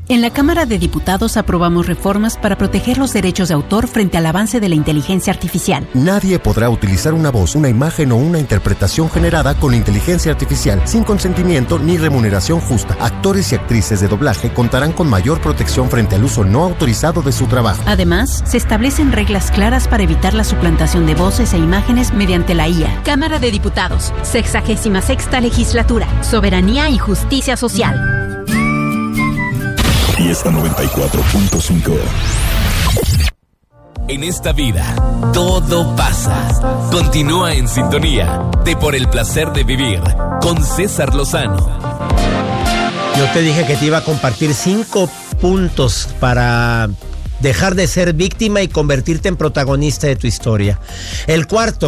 En la Cámara de Diputados aprobamos reformas para proteger los derechos de autor frente al avance de la inteligencia artificial. Nadie podrá utilizar una voz, una imagen o una interpretación generada con inteligencia artificial sin consentimiento ni remuneración justa. Actores y actrices de doblaje contarán con mayor protección frente al uso no autorizado de su trabajo. Además, se establecen reglas claras para evitar la suplantación de voces e imágenes mediante la IA. Cámara de Diputados, 66ª Legislatura, Soberanía y Justicia Social. Fiesta 94.5. En esta vida, todo pasa. Continúa en sintonía de Por el Placer de Vivir con César Lozano. Yo te dije que te iba a compartir 5 puntos para dejar de ser víctima y convertirte en protagonista de tu historia. El cuarto: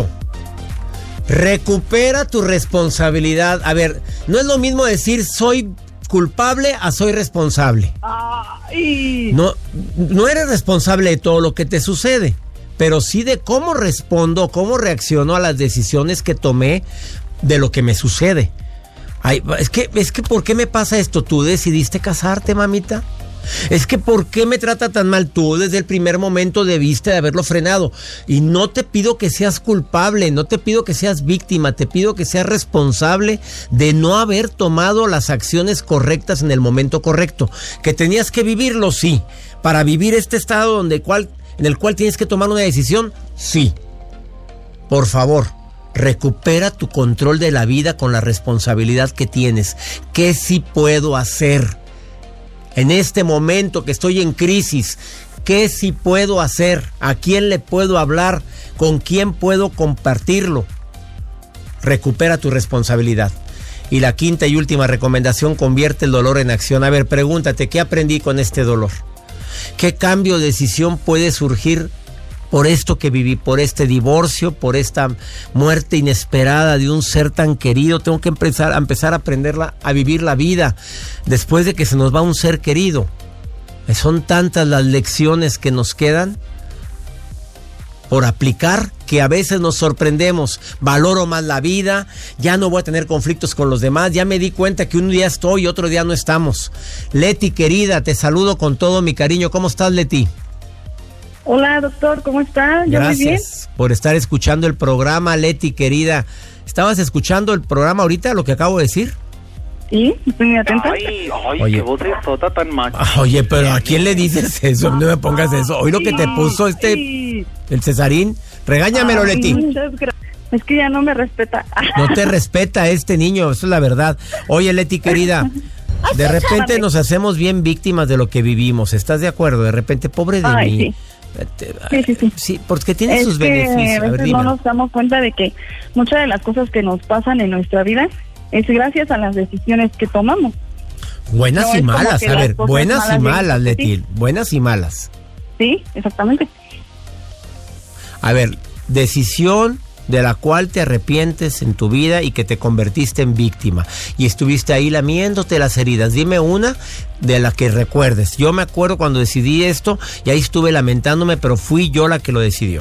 recupera tu responsabilidad. A ver, no es lo mismo decir soy culpable a soy responsable. Ay. No eres responsable de todo lo que te sucede, pero sí de cómo respondo, cómo reacciono a las decisiones que tomé de lo que me sucede. Ay, es que ¿por qué me pasa esto? ¿Tú decidiste casarte, mamita? Es que ¿por qué me trata tan mal? Tú desde el primer momento debiste de haberlo frenado. Y no te pido que seas culpable, no te pido que seas víctima, te pido que seas responsable de no haber tomado las acciones correctas en el momento correcto. Que tenías que vivirlo, sí. Para vivir este estado en el cual tienes que tomar una decisión, sí. Por favor, recupera tu control de la vida con la responsabilidad que tienes. ¿Qué sí puedo hacer? En este momento que estoy en crisis, ¿qué sí puedo hacer? ¿A quién le puedo hablar? ¿Con quién puedo compartirlo? Recupera tu responsabilidad. Y la quinta y última recomendación: convierte el dolor en acción. A ver, pregúntate, ¿qué aprendí con este dolor? ¿Qué cambio de decisión puede surgir por esto que viví, por este divorcio, por esta muerte inesperada de un ser tan querido? Tengo que empezar a aprenderla, a vivir la vida después de que se nos va un ser querido. Son tantas las lecciones que nos quedan por aplicar que a veces nos sorprendemos. Valoro más la vida, ya no voy a tener conflictos con los demás, ya me di cuenta que un día estoy y otro día no estamos. Leti, querida, te saludo con todo mi cariño. ¿Cómo estás, Leti? Hola, doctor, ¿cómo está? Yo Gracias muy bien. Por estar escuchando el programa, Leti, querida. ¿Estabas escuchando el programa ahorita, lo que acabo de decir? Sí, estoy muy atenta. Ay, Oye. qué voz sota tan macha. Oye, pero ¿a quién le dices eso? No me pongas eso. Hoy lo que te puso el Cesarín. Regáñamelo, Leti. Muchas gracias. Es que ya no me respeta. No te respeta este niño, eso es la verdad. Oye, Leti, querida, de repente nos hacemos bien víctimas de lo que vivimos. ¿Estás de acuerdo? De repente, pobre de mí. Sí. Sí, porque tiene sus beneficios. A veces no nos damos cuenta de que muchas de las cosas que nos pasan en nuestra vida es gracias a las decisiones que tomamos. Buenas y malas, a ver, buenas y malas, Leti, sí. Buenas y malas. Sí, exactamente. A ver, decisión de la cual te arrepientes en tu vida y que te convertiste en víctima y estuviste ahí lamiéndote las heridas. Dime una de la que recuerdes. Yo me acuerdo cuando decidí esto y ahí estuve lamentándome, pero fui yo la que lo decidió.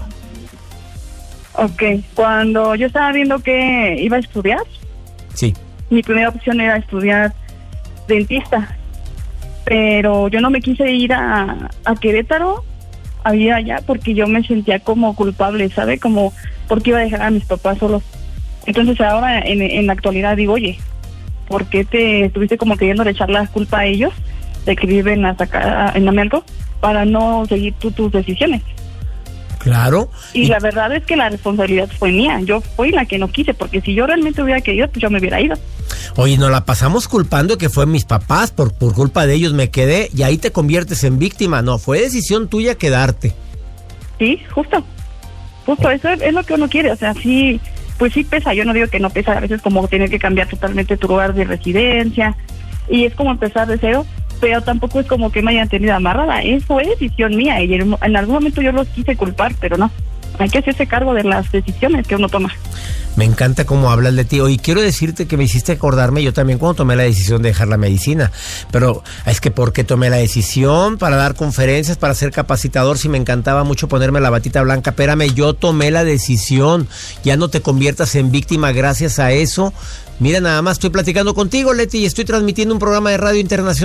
Ok, cuando yo estaba viendo que iba a estudiar, sí, mi primera opción era estudiar dentista, pero yo no me quise ir a Querétaro a ir allá porque yo me sentía como culpable, ¿sabe? Como porque iba a dejar a mis papás solos. Entonces ahora en la actualidad digo, oye, ¿por qué te estuviste como queriendo echar la culpa a ellos de que viven hasta acá en Amelco para no seguir tus decisiones? Claro. Y la verdad es que la responsabilidad fue mía. Yo fui la que no quise, porque si yo realmente hubiera querido, pues yo me hubiera ido. Oye, nos la pasamos culpando que fue mis papás, por culpa de ellos me quedé y ahí te conviertes en víctima. No, fue decisión tuya quedarte. Sí, justo, eso es lo que uno quiere. O sea, sí, pues sí pesa. Yo no digo que no pesa, a veces como tener que cambiar totalmente tu lugar de residencia y es como empezar de cero, pero tampoco es como que me hayan tenido amarrada. Eso fue decisión mía y en algún momento yo los quise culpar, pero no. Hay que hacerse cargo de las decisiones que uno toma. Me encanta cómo hablas de ti. Y quiero decirte que me hiciste acordarme yo también cuando tomé la decisión de dejar la medicina. Pero es que ¿por qué tomé la decisión? Para dar conferencias, para ser capacitador. Si me encantaba mucho ponerme la batita blanca. Espérame, yo tomé la decisión. Ya no te conviertas en víctima gracias a eso. Mira, nada más estoy platicando contigo, Leti, y estoy transmitiendo un programa de radio internacional.